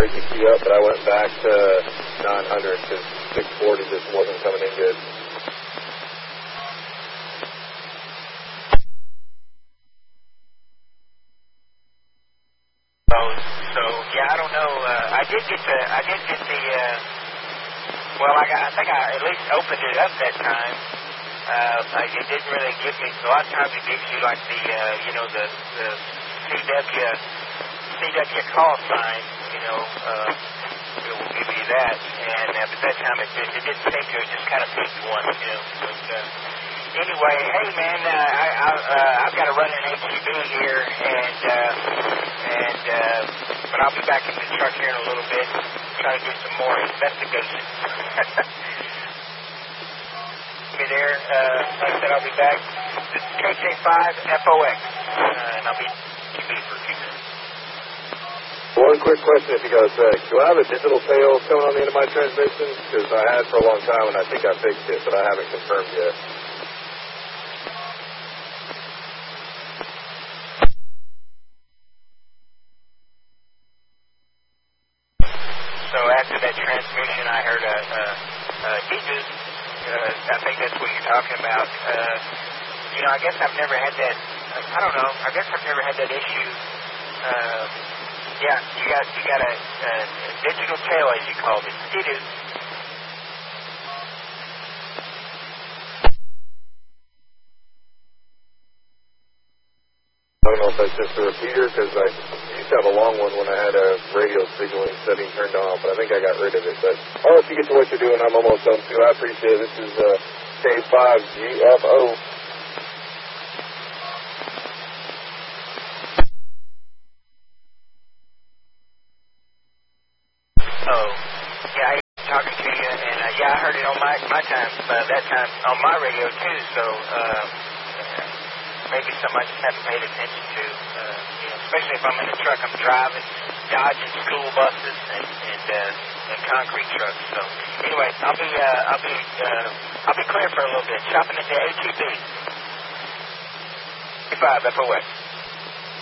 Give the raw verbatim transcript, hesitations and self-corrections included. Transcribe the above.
break the key up, but I went back to nine hundred because six forty just wasn't coming in good. Oh, so yeah, I don't know. Uh, I did get the, I did get the. Uh, well, I got, I think I at least opened it up that time. Uh, like it didn't really give me. A lot of times it gives you like the, uh, you know, the the C W C W call sign. You know, uh, it will give you that. And uh, but that time it, it, it didn't seem to. It just kind of picked one. You know. But, uh, anyway, hey man, uh, I, I uh, I've got to run an H E B here, and uh, and uh, but I'll be back in the truck here in a little bit, try to do some more investigation. Be there. Uh, like I said, I'll be back. This is K J five F O X, uh, and I'll be H E B for a few minutes. One quick question, if you got a sec. Do I have a digital tail coming on the end of my transmission? Because I had for a long time, and I think I fixed it, but I haven't confirmed yet. So after that transmission, I heard a, a, a Jesus. Uh, I think that's what you're talking about. Uh, you know, I guess I've never had that. I don't know. I guess I've never had that issue. Uh, yeah, you got you got a, a, a digital tail, as you called it. It is. I don't know if that's just a repeater, because I used to have a long one when I had a radio signaling setting turned on, but I think I got rid of it. But I'll let you get to what you're doing. I'm almost done, too. I appreciate it. This is uh, K five G F O. Oh, yeah, I was talking to you, and uh, yeah, I heard it on my, my time, uh, that time on my radio, too, so... Uh, maybe something I just haven't paid attention to, uh, you know, especially if I'm in a truck. I'm driving, dodging school buses and, and, uh, and concrete trucks. So anyway, I'll be uh, I'll be uh, I'll be clear for a little bit. Shopping at the H E B. K five F O X.